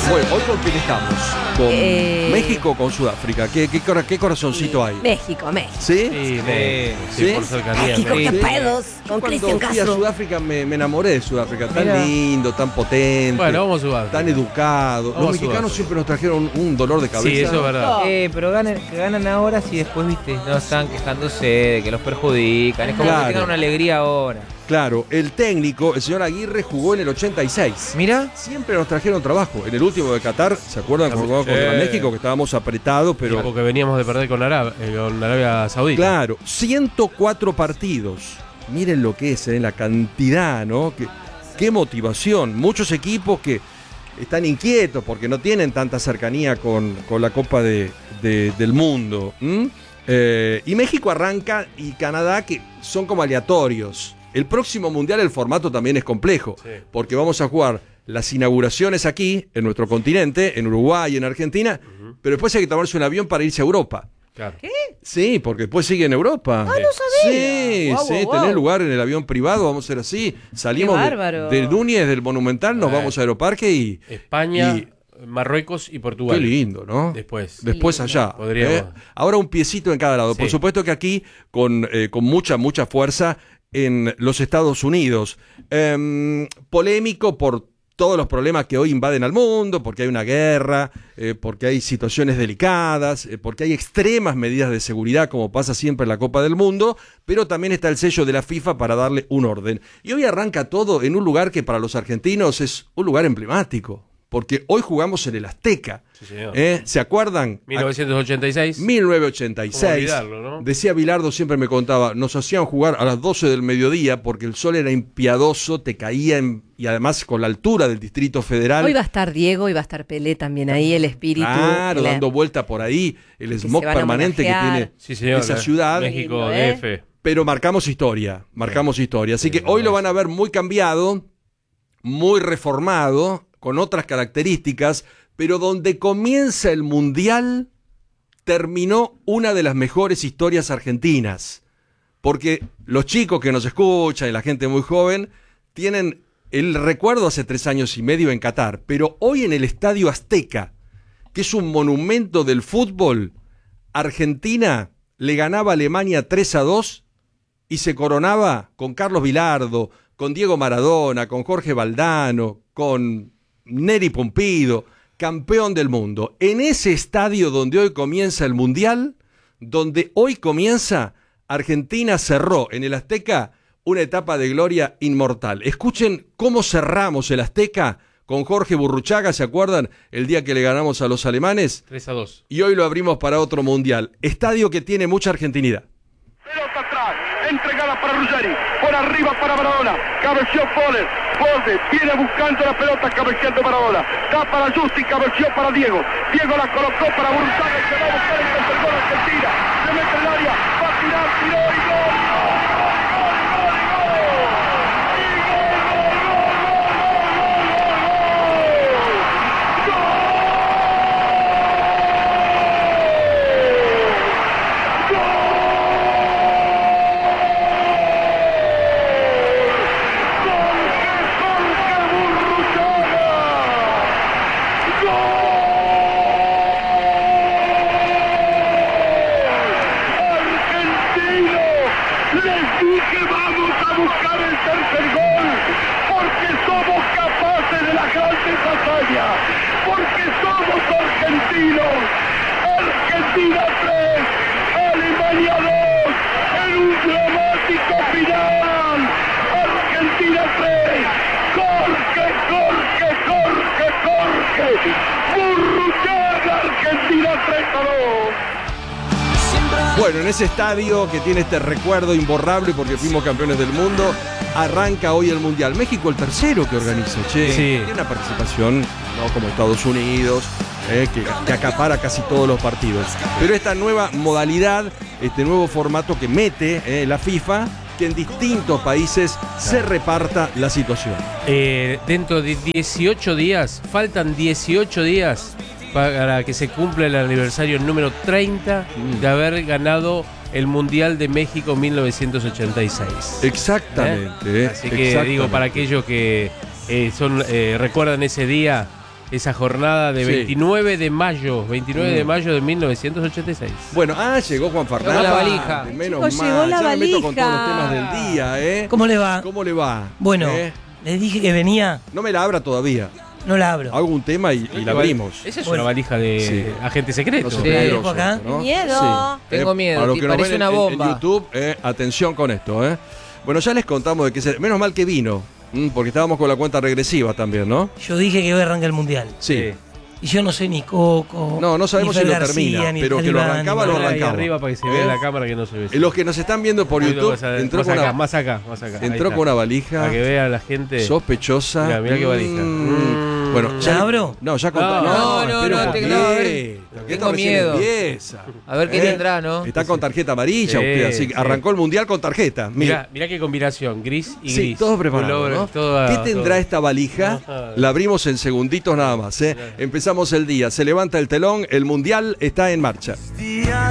Bueno, hoy con quién estamos, con México o con Sudáfrica. ¿Qué corazoncito hay? México. ¿Sí? Sí, por cercanía. México, qué Sí. pedos, con Cristian Cuando fui a Castro. Sudáfrica me enamoré de Sudáfrica. Tan Mirá. lindo, tan potente. Bueno, vamos a Sudáfrica. Tan educado. Vamos Los a mexicanos Sudáfrica. siempre nos trajeron un dolor de cabeza. Sí, eso es verdad. Pero ganan ahora si después, viste, no están quejándose de que los perjudican. Es como Claro. que tengan una alegría ahora. Claro, el técnico, el señor Aguirre, jugó en el 86. Mira. Siempre nos trajeron trabajo. En el último de Qatar, ¿se acuerdan cuando jugamos contra México? Que estábamos apretados, pero... Porque veníamos de perder con Arabia Saudita. Claro, 104 partidos. Miren lo que es, la cantidad, ¿no? Qué motivación. Muchos equipos que están inquietos porque no tienen tanta cercanía con la Copa del Mundo. Y México arranca y Canadá, que son como aleatorios. El próximo Mundial el formato también es complejo, Sí. porque vamos a jugar las inauguraciones aquí, en nuestro continente, en Uruguay, en Argentina, pero después hay que tomarse un avión para irse a Europa. Claro. Sí, porque después sigue en Europa. Ah, no sabía. Sí, Guau, sí, guau. tener lugar en el avión privado, vamos a ser así. Salimos Qué bárbaro. de Núñez, del Monumental, nos vamos a Aeroparque y... España, y- Marruecos y Portugal. Qué lindo, ¿no? Después. Después Qué lindo. allá. Podríamos. Ahora un piecito en cada lado. Por Sí. supuesto que aquí con mucha fuerza en los Estados Unidos. Polémico por todos los problemas que hoy invaden al mundo, porque hay una guerra, porque hay situaciones delicadas, porque hay extremas medidas de seguridad, como pasa siempre en la Copa del Mundo, pero también está el sello de la FIFA para darle un orden. Y hoy arranca todo en un lugar que para los argentinos es un lugar emblemático, porque hoy jugamos en el Azteca. Sí, señor. ¿Se acuerdan? 1986. 1986. ¿Cómo olvidarlo, no? Decía Bilardo, siempre me contaba, nos hacían jugar a las 12 del mediodía porque el sol era impiadoso, te caía y además con la altura del Distrito Federal. Hoy va a estar Diego y va a estar Pelé también ahí, el espíritu. Claro, la- dando vuelta por ahí, el que smog se van a permanente que homenajear. tiene Sí, señor. esa ciudad. México, Lindo, DF. Pero marcamos historia. Así Sí, que hoy lo van a ver muy cambiado, muy reformado, con otras características, pero donde comienza el Mundial, terminó una de las mejores historias argentinas. Porque los chicos que nos escuchan y la gente muy joven tienen el recuerdo hace 3 años y medio en Qatar, pero hoy en el Estadio Azteca, que es un monumento del fútbol, Argentina le ganaba a Alemania 3-2 y se coronaba con Carlos Bilardo, con Diego Maradona, con Jorge Valdano, con Neri Pumpido, campeón del mundo. En ese estadio donde hoy comienza el Mundial, donde hoy comienza, Argentina cerró en el Azteca una etapa de gloria inmortal. Escuchen cómo cerramos el Azteca con Jorge Burruchaga, ¿se acuerdan? El día que le ganamos a los alemanes. 3-2. Y hoy lo abrimos para otro Mundial. Estadio que tiene mucha argentinidad. Pelota atrás, entregada para Ruggeri, por arriba para Maradona, cabeció Poles, viene buscando la pelota, cabeceando Maradona, da para Justi, cabeció para Diego la colocó para Burruchaga, y se va a buscar el tercer gol Argentina, se mete en el área, va a tirar, tiró y gol. Les dije vamos a buscar el tercer gol, porque somos capaces de las grandes hazañas, porque somos argentinos. Argentina 3, Alemania 2, en un dramático final. Argentina 3, Jorge. Burruchaga, Argentina 3-2. Bueno, en ese estadio que tiene este recuerdo imborrable porque fuimos campeones del mundo, arranca hoy el Mundial. México el tercero que organiza, che. Sí. Tiene una participación, no como Estados Unidos, que acapara casi todos los partidos. Pero esta nueva modalidad, este nuevo formato que mete la FIFA, que en distintos países se reparta la situación. Dentro de 18 días, faltan 18 días para que se cumpla el aniversario número 30 de haber ganado el Mundial de México 1986. Exactamente. Así que digo, para aquellos que recuerdan ese día, esa jornada de Sí. 29 de mayo de 1986. Bueno, llegó Juan Fernández. la valija. Menos Chicos, mal. llegó la Ya me meto con valija. todos los temas del día, ¿eh? ¿Cómo le va? ¿Cómo le va? Bueno, ¿Eh? les dije que venía, No me la abra todavía. no la abro. Hago un tema y la abrimos. Esa es Bueno. una valija de Sí. agente secreto. No se Sí. peligroso acá. esto, ¿no? Miedo. Tengo miedo, Para los y que nos parece ven una en bomba. YouTube, atención con esto, ¿eh? Bueno, ya les contamos de qué menos mal que vino, porque estábamos con la cuenta regresiva también, ¿no? Yo dije que hoy arranca el mundial. Sí. Y yo no sé ni Coco. No sabemos ni si Fer lo García, termina, ni pero que lo Talibán, arrancaba, ni lo Ahí arrancaba. arriba para que se vea en la cámara que no se ve. Los que nos están viendo por YouTube, entró más con acá, una, más acá, más acá. Ahí entró está. con una valija Para que vea la gente. sospechosa. Mirá qué valija. Bueno, ¿La abro? No, ya contamos. No, espera un tengo- a ver, poquito, que esto tengo recién miedo. empieza. A ver qué tendrá, ¿no? Está con tarjeta amarilla Sí, usted, así que sí. arrancó el mundial con tarjeta. Mira. Mirá qué combinación, gris y Sí, gris. todo preparado, Color, ¿no? todo- ¿Qué tendrá todo. esta valija? Ajá. La abrimos en segunditos nada más, ¿eh? Empezamos el día, se levanta el telón, el mundial está en marcha.